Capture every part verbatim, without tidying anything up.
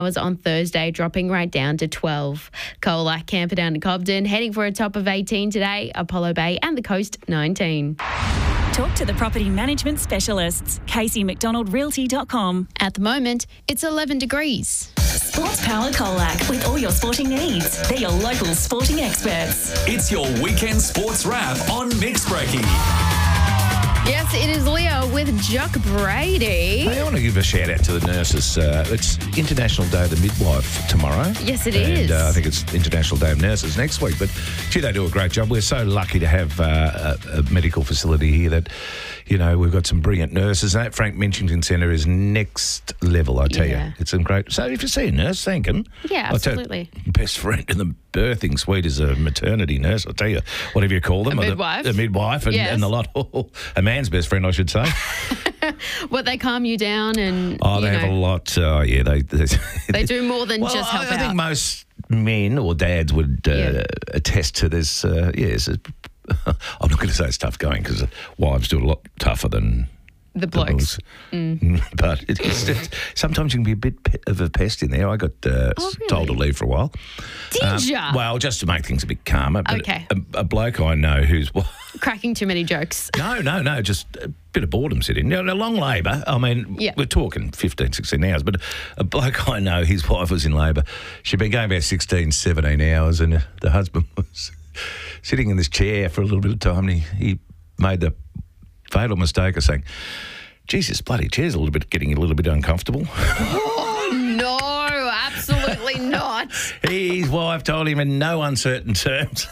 was on Thursday, dropping right down to twelve. Colac, Camperdown and Cobden heading for a top of eighteen today. Apollo Bay and the Coast nineteen. Talk to the property management specialists. Casey Mcdonald Realty dot com. At the moment, it's eleven degrees. Sports Power Colac with all your sporting needs. They're your local sporting experts. It's your weekend sports wrap on Mix Breaking. Yes, it is Leo with Jock Brady. Hey, I want to give a shout out to the nurses. Uh, it's International Day of the Midwife tomorrow. Yes, it and, is. Uh, I think it's International Day of Nurses next week. But, gee, they do a great job. We're so lucky to have uh, a, a medical facility here that, you know, we've got some brilliant nurses. And that Frank Minchington Centre is next level, I tell Yeah. you. It's some great. So if you see a nurse, thank him. Yeah, I'll tell you, absolutely. best friend in the birthing suite is a maternity nurse, I'll tell you. Whatever you call them. A or the- midwife. A midwife and, Yes. and the lot. A man's best friend, I should say. What, they calm you down and, Oh, you they have know, a lot. Oh, yeah, they they, they do more than well, just help I, I out. think most men or dads would uh, Yeah. attest to this. Uh, yes, it, I'm not going to say it's tough going because wives do it a lot tougher than the blokes. Mm. But it, it's just, sometimes you can be a bit pe- of a pest in there. I got uh, Oh, really? told to leave for a while. Did ya? Well, just to make things a bit calmer. But Okay. A, a bloke I know who's... Cracking too many jokes. No, no, no, just a bit of boredom sitting. Now, a long labour, I mean, Yeah. we're talking fifteen, sixteen hours, but a bloke I know, his wife was in labour. She'd been going about sixteen, seventeen hours, and the husband was sitting in this chair for a little bit of time, and he, he made the fatal mistake of saying, geez, this bloody chair's a little bit getting a little bit uncomfortable. Oh, no, absolutely not. His wife told him in no uncertain terms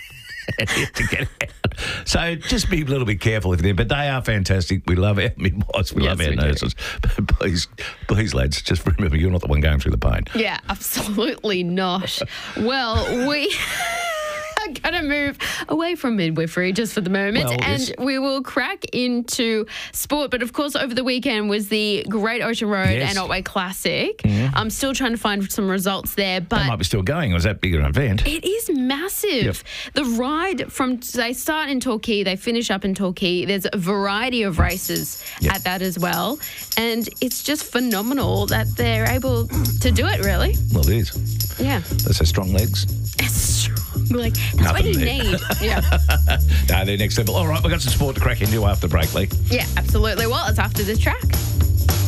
to get out. So just be a little bit careful with them. But they are fantastic. We love our midwives. We Yes, love our we do. nurses. But please, please, lads, just remember you're not the one going through the pain. Yeah, absolutely not. Well, we are going to move away from midwifery just for the moment, Well, and yes. we will crack into sport. But of course, over the weekend was the Great Ocean Road Yes. and Otway Classic. I'm still trying to find some results there, That might but be still going. It was that big an event. it is massive. The ride from, they start in Torquay, they finish up in Torquay. There's a variety of races Yep. at that as well. And it's just phenomenal that they're able to do it, really. Well, it is. Yeah. They say strong legs. Like, that's what Nothing you there. need. Yeah. No, they're next level. All right, we've got some sport to crack into after break, Lee. Yeah, absolutely. Well, it's after this track.